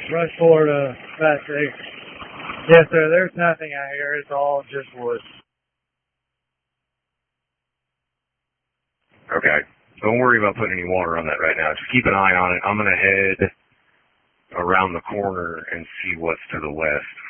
Rush 4 to Fast 6. Yes, sir. There's nothing out here. It's all just woods. Okay. Don't worry about putting any water on that right now. Just keep an eye on it. I'm going to head around the corner and see what's to the west.